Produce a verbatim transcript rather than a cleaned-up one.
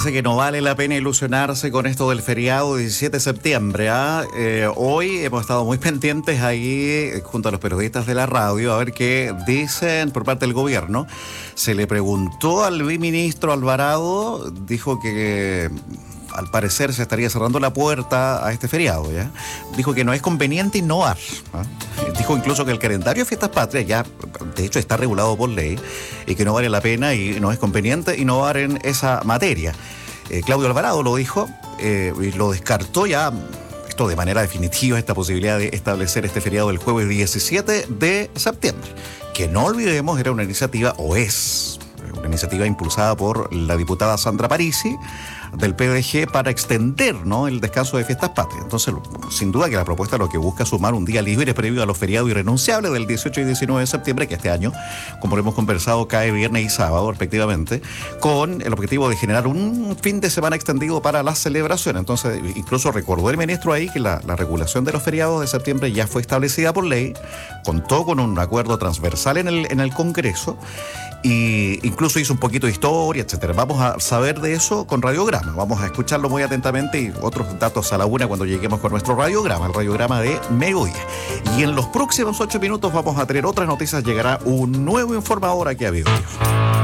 Parece que no vale la pena ilusionarse con esto del feriado diecisiete de septiembre. ¿ah? Eh, hoy hemos estado muy pendientes ahí eh, junto a los periodistas de la radio a ver qué dicen por parte del gobierno. Se le preguntó al viceministro Alvarado, dijo que al parecer se estaría cerrando la puerta a este feriado, ¿ya? Dijo que no es conveniente innovar, ¿ah? Dijo incluso que el calendario de fiestas patrias ya, de hecho, está regulado por ley y que no vale la pena y no es conveniente innovar en esa materia. Eh, Claudio Alvarado lo dijo eh, y lo descartó ya, esto de manera definitiva, esta posibilidad de establecer este feriado el jueves diecisiete de septiembre, que no olvidemos era una iniciativa, o es una iniciativa impulsada por la diputada Sandra Parisi del P D G para extender, ¿no?, el descanso de fiestas patrias. Entonces, sin duda que la propuesta lo que busca es sumar un día libre previo a los feriados irrenunciables del dieciocho y diecinueve de septiembre, que este año, como lo hemos conversado, cae viernes y sábado respectivamente, con el objetivo de generar un fin de semana extendido para las celebraciones. Entonces, incluso recordó el ministro ahí que la, la regulación de los feriados de septiembre ya fue establecida por ley, contó con un acuerdo transversal en el, en el Congreso, y incluso hizo un poquito de historia, etcétera. Vamos a saber de eso con radiograma. Vamos a escucharlo muy atentamente y otros datos a la una cuando lleguemos con nuestro radiograma, el radiograma de mediodía. Y en los próximos ocho minutos vamos a tener otras noticias. Llegará un nuevo informador aquí a Biobío.